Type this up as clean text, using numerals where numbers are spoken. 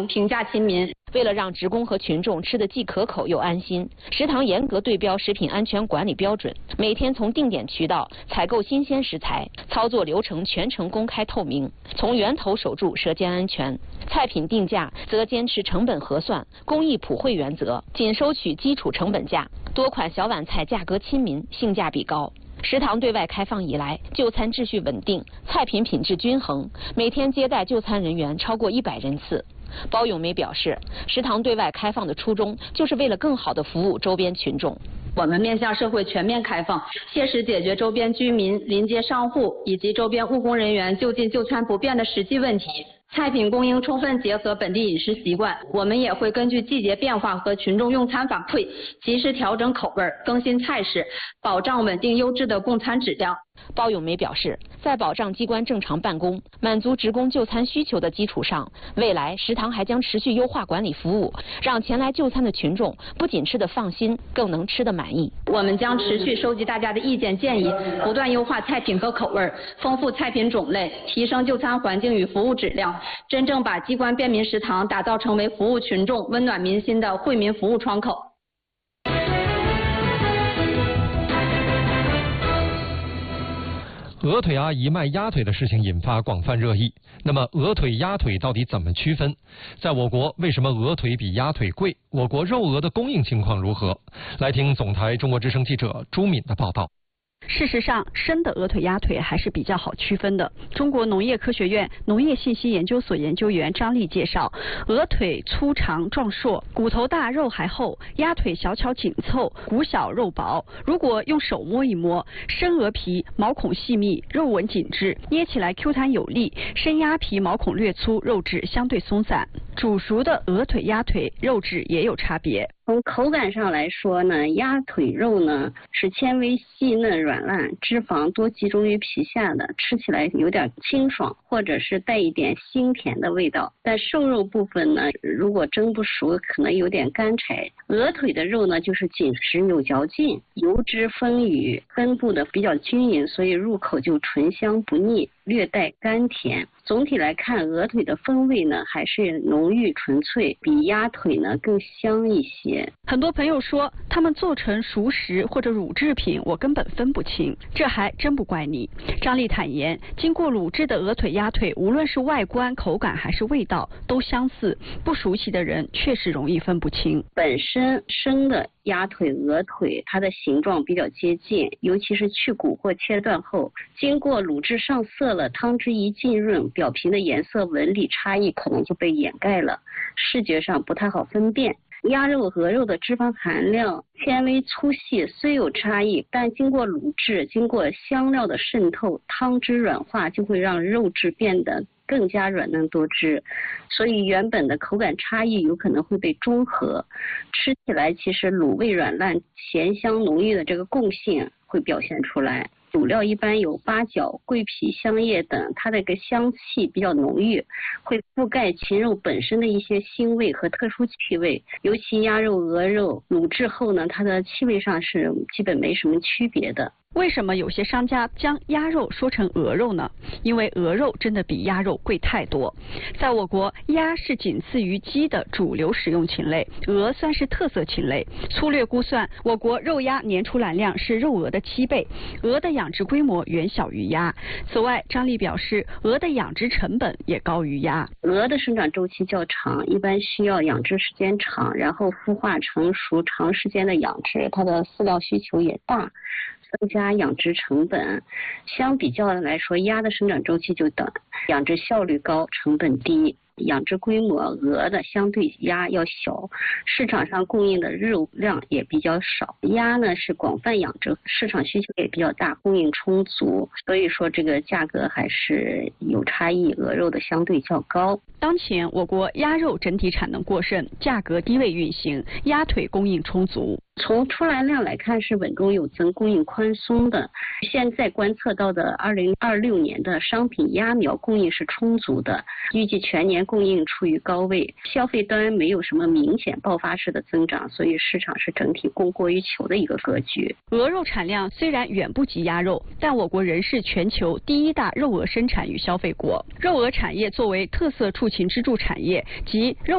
平价亲民。 为了让职工和群众吃得既可口又安心，食堂严格对标食品安全管理标准，每天从定点渠道采购新鲜食材，操作流程全程公开透明，从源头守住舌尖安全。菜品定价则坚持成本核算、公益普惠原则，仅收取基础成本价。多款小碗菜价格亲民，性价比高。食堂对外开放以来，就餐秩序稳定，菜品品质均衡，每天接待就餐人员超过100人次。包咏梅表示，食堂对外开放的初衷就是为了更好地服务周边群众。 我们面向社会全面开放，切实解决周边居民、临街商户以及周边务工人员就近就餐不便的实际问题。菜品供应充分结合本地饮食习惯，我们也会根据季节变化和群众用餐反馈，及时调整口味、更新菜式，保障稳定优质的供餐质量。 包咏梅表示，在保障机关正常办公、满足职工就餐需求的基础上，未来食堂还将持续优化管理服务，让前来就餐的群众不仅吃得放心，更能吃得满意。 我们将持续收集大家的意见建议，不断优化菜品和口味，丰富菜品种类，提升就餐环境与服务质量，真正把机关便民食堂打造成为服务群众、温暖民心的惠民服务窗口。 鹅腿阿姨卖鸭腿的事情引发广泛热议。那么，鹅腿、鸭腿到底怎么区分？在我国，为什么鹅腿比鸭腿贵？我国肉鹅的供应情况如何？来听总台中国之声记者朱敏的报道。 事实上，生的鹅腿、鸭腿还是比较好区分的。中国农业科学院农业信息研究所研究员张丽介绍，鹅腿粗长壮硕，骨头大肉还厚；鸭腿小巧紧凑，骨小肉薄。如果用手摸一摸，生鹅皮毛孔细密，肉纹紧致，捏起来 Q 弹有力；生鸭皮毛孔略粗，肉质相对松散。煮熟的鹅腿、鸭腿肉质也有差别。 从口感上来说呢，鸭腿肉呢是纤维细嫩软烂，脂肪多集中于皮下的，吃起来有点清爽，或者是带一点腥甜的味道。但瘦肉部分呢，如果蒸不熟，可能有点干柴。鹅腿的肉呢，就是紧实有嚼劲，油脂丰腴，分布的比较均匀，所以入口就醇香不腻，略带甘甜。总体来看，鹅腿的风味呢还是浓郁纯粹，比鸭腿呢更香一些。 很多朋友说，他们做成熟食或者乳制品，我根本分不清，这还真不怪你。张丽坦言，经过卤制的鹅腿、鸭腿，无论是外观、口感还是味道都相似，不熟悉的人确实容易分不清。 本身生的鸭腿、鹅腿，它的形状比较接近，尤其是去骨或切断后，经过卤制上色了，汤汁一浸润，表皮的颜色纹理差异可能就被掩盖了，视觉上不太好分辨。鸭肉、鹅肉的脂肪含量、纤维粗细虽有差异，但经过卤制、经过香料的渗透，汤汁软化，就会让肉质变得更加软嫩多汁，所以原本的口感差异有可能会被中和，吃起来其实卤味软烂、咸香浓郁的这个共性会表现出来。主料一般有八角、桂皮、香叶等，它的一个香气比较浓郁，会覆盖禽肉本身的一些腥味和特殊气味。尤其鸭肉、鹅肉卤制后呢，它的气味上是基本没什么区别的。 为什么有些商家将鸭肉说成鹅肉呢？因为鹅肉真的比鸭肉贵太多。在我国，鸭是仅次于鸡的主流食用禽类，鹅算是特色禽类。粗略估算，我国肉鸭年出栏量是肉鹅的7倍，鹅的养殖规模远小于鸭。此外，张丽表示，鹅的养殖成本也高于鸭。 鹅的生长周期较长，一般需要养殖时间长，然后孵化成熟，长时间的养殖，它的饲料需求也大，增加养殖成本。相比较来说，鸭的生长周期就短，养殖效率高，成本低。养殖规模鹅的相对鸭要小，市场上供应的肉量也比较少。鸭呢是广泛养殖，市场需求也比较大，供应充足，所以说这个价格还是有差异，鹅肉的相对较高。 当前我国鸭肉整体产能过剩，价格低位运行，鸭腿供应充足。 从出栏量来看是稳中有增，供应宽松的。现在观测到的2026年的商品鸭苗供应是充足的，预计全年供应处于高位，消费端没有什么明显爆发式的增长，所以市场是整体供过于求的一个格局。 鹅肉产量虽然远不及鸭肉，但我国仍是全球第1大肉鹅生产与消费国。肉鹅产业作为特色畜禽支柱产业及肉